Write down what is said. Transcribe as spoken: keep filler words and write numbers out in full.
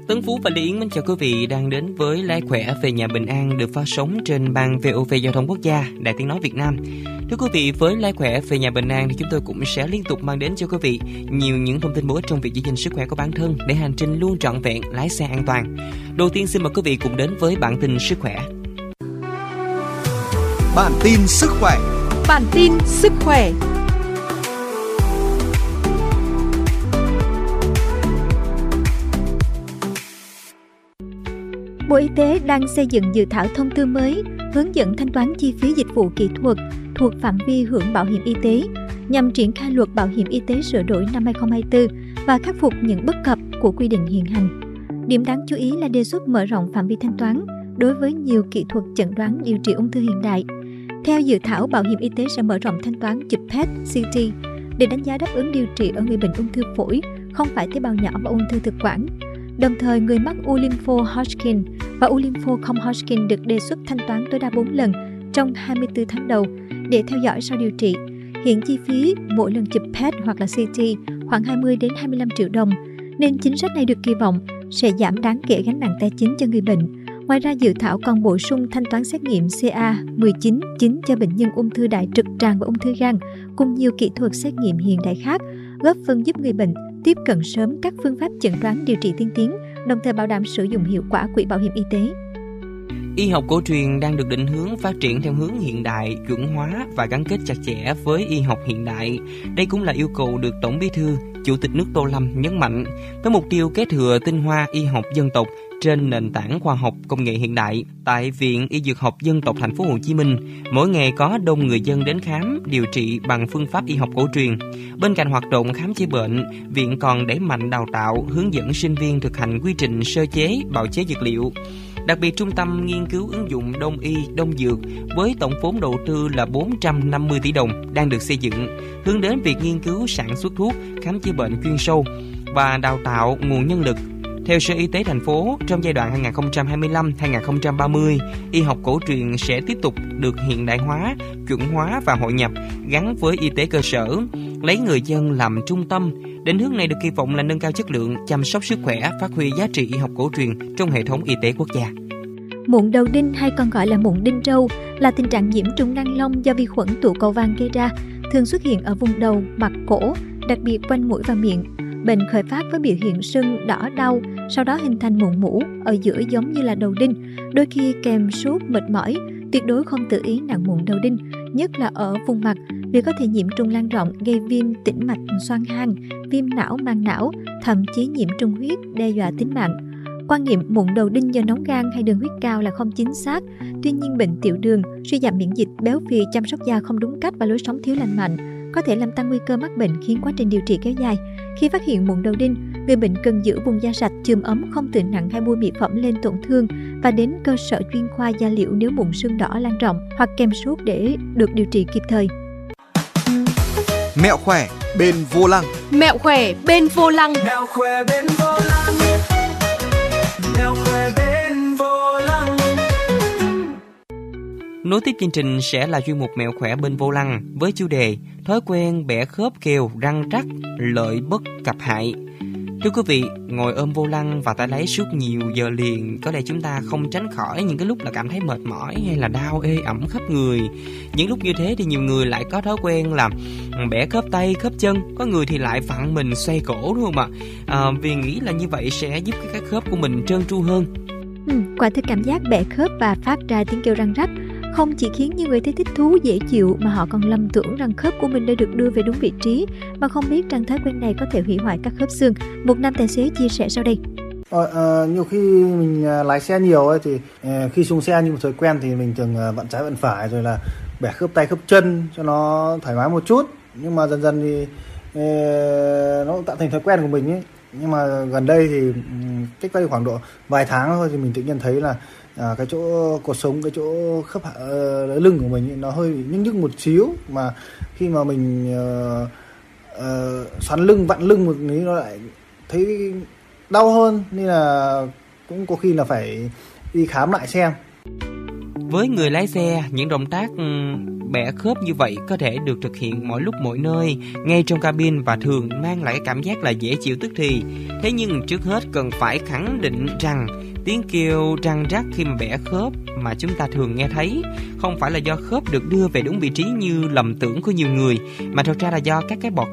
Tấn Phú và Lê Yến mến chào quý vị đang đến với Lái Khỏe Về Nhà Bình An được phát sóng trên ban vê o vê Giao thông Quốc gia, Đài Tiếng Nói Việt Nam. Thưa quý vị, với Lái Khỏe Về Nhà Bình An thì chúng tôi cũng sẽ liên tục mang đến cho quý vị nhiều những thông tin bổ ích trong việc giữ gìn sức khỏe của bản thân để hành trình luôn trọn vẹn, lái xe an toàn. Đầu tiên xin mời quý vị cùng đến với bản tin sức khỏe. Bản tin sức khỏe. Bản tin sức khỏe. Bộ Y tế đang xây dựng dự thảo thông tư mới hướng dẫn thanh toán chi phí dịch vụ kỹ thuật thuộc phạm vi hưởng bảo hiểm y tế nhằm triển khai luật bảo hiểm y tế sửa đổi năm hai không hai tư và khắc phục những bất cập của quy định hiện hành. Điểm đáng chú ý là đề xuất mở rộng phạm vi thanh toán đối với nhiều kỹ thuật chẩn đoán điều trị ung thư hiện đại. Theo dự thảo, bảo hiểm y tế sẽ mở rộng thanh toán chụp pê e tê, xê tê để đánh giá đáp ứng điều trị ở người bệnh ung thư phổi, không phải tế bào nhỏ và ung thư thực quản. Đồng thời, người mắc u lympho Hodgkin và u lympho không Hodgkin được đề xuất thanh toán tối đa bốn lần trong hai mươi tư tháng đầu để theo dõi sau điều trị. Hiện chi phí mỗi lần chụp pê e tê hoặc là xê tê khoảng hai mươi đến hai mươi lăm triệu đồng, nên chính sách này được kỳ vọng sẽ giảm đáng kể gánh nặng tài chính cho người bệnh. Ngoài ra, dự thảo còn bổ sung thanh toán xét nghiệm xê a mười chín chín cho bệnh nhân ung thư đại trực tràng và ung thư gan, cùng nhiều kỹ thuật xét nghiệm hiện đại khác, góp phần giúp người bệnh tiếp cận sớm các phương pháp chẩn đoán điều trị tiên tiến, đồng thời bảo đảm sử dụng hiệu quả quỹ bảo hiểm y tế. Y học cổ truyền đang được định hướng phát triển theo hướng hiện đại, chuẩn hóa và gắn kết chặt chẽ với y học hiện đại. Đây cũng là yêu cầu được Tổng Bí thư, Chủ tịch nước Tô Lâm nhấn mạnh, với mục tiêu kế thừa tinh hoa y học dân tộc trên nền tảng khoa học công nghệ hiện đại. Tại Viện Y Dược học Dân tộc Thành phố Hồ Chí Minh, mỗi ngày có đông người dân đến khám điều trị bằng phương pháp y học cổ truyền. Bên cạnh hoạt động khám chữa bệnh, viện còn đẩy mạnh đào tạo, hướng dẫn sinh viên thực hành quy trình sơ chế, bào chế dược liệu. Đặc biệt, Trung tâm Nghiên cứu ứng dụng Đông y, Đông dược với tổng vốn đầu tư là bốn trăm năm mươi tỷ đồng đang được xây dựng, hướng đến việc nghiên cứu sản xuất thuốc, khám chữa bệnh chuyên sâu và đào tạo nguồn nhân lực. Theo Sở Y tế thành phố, trong giai đoạn hai không hai lăm đến hai không ba mươi, y học cổ truyền sẽ tiếp tục được hiện đại hóa, chuẩn hóa và hội nhập gắn với y tế cơ sở, lấy người dân làm trung tâm. Định hướng này được kỳ vọng là nâng cao chất lượng, chăm sóc sức khỏe, phát huy giá trị y học cổ truyền trong hệ thống y tế quốc gia. Mụn đầu đinh hay còn gọi là mụn đinh râu là tình trạng nhiễm trùng nang lông do vi khuẩn tụ cầu vàng gây ra, thường xuất hiện ở vùng đầu, mặt, cổ, đặc biệt quanh mũi và miệng. Bệnh khởi phát với biểu hiện sưng, đỏ, đau, sau đó hình thành mụn mủ ở giữa giống như là đầu đinh, đôi khi kèm sốt, mệt mỏi. Tuyệt đối không tự ý nặng mụn đầu đinh, nhất là ở vùng mặt, vì có thể nhiễm trùng lan rộng gây viêm tĩnh mạch xoang hang, viêm não màng não, thậm chí nhiễm trùng huyết đe dọa tính mạng. Quan niệm mụn đầu đinh do nóng gan hay đường huyết cao là không chính xác. Tuy nhiên, bệnh tiểu đường, suy giảm miễn dịch, béo phì, chăm sóc da không đúng cách và lối sống thiếu lành mạnh có thể làm tăng nguy cơ mắc bệnh, khiến quá trình điều trị kéo dài. Khi phát hiện mụn đầu đinh, người bệnh cần giữ vùng da sạch, chườm ấm, không tự nặng hay bôi mỹ phẩm lên tổn thương và đến cơ sở chuyên khoa da liễu nếu mụn sưng đỏ lan rộng hoặc kèm sốt để được điều trị kịp thời. Mẹo khỏe bên vô lăng. Mẹo khỏe bên vô lăng. Mẹo khỏe bên vô lăng. Mẹo khỏe bên vô lăng. Nối tiếp chương trình sẽ là chuyên mục Mẹo khỏe bên vô lăng với chủ đề thói quen bẻ khớp kèo răng rắc, lợi bất cập hại. Thưa quý vị, ngồi ôm vô lăng và tay lái suốt nhiều giờ liền, có lẽ chúng ta không tránh khỏi những cái lúc là cảm thấy mệt mỏi hay là đau ê ẩm khắp người. Những lúc như thế thì nhiều người lại có thói quen là bẻ khớp tay, khớp chân, có người thì lại vặn mình xoay cổ, đúng không ạ? À, vì nghĩ là như vậy sẽ giúp các khớp của mình trơn tru hơn. Ừ, quả thực cảm giác bẻ khớp và phát ra tiếng kêu răng rắc không chỉ khiến nhiều người thấy thích thú, dễ chịu mà họ còn lầm tưởng rằng khớp của mình đã được đưa về đúng vị trí, mà không biết rằng thói quen này có thể hủy hoại các khớp xương. Một nam tài xế chia sẻ sau đây. Ờ, à, nhiều khi mình lái xe nhiều ấy, thì à, khi xuống xe như một thói quen thì mình thường vặn trái vặn phải rồi là bẻ khớp tay khớp chân cho nó thoải mái một chút. Nhưng mà dần dần thì à, nó cũng tạo thành thói quen của mình ấy. Nhưng mà gần đây thì cách đây khoảng độ vài tháng thôi thì mình tự nhiên thấy là à, cái chỗ cột sống, cái chỗ khớp uh, lưng của mình ấy, nó hơi nhức nhức một xíu, mà khi mà mình uh, uh, xoắn lưng, vặn lưng một tí nó lại thấy đau hơn, nên là cũng có khi là phải đi khám lại xem. Với người lái xe, những động tác bẻ khớp như vậy có thể được thực hiện mọi lúc mọi nơi, ngay trong cabin và thường mang lại cảm giác là dễ chịu tức thì. Thế nhưng trước hết cần phải khẳng định rằng tiếng kêu răng rắc khi mà bẻ khớp mà chúng ta thường nghe thấy không phải là do khớp được đưa về đúng vị trí như lầm tưởng của nhiều người, mà thật ra là do các cái bọt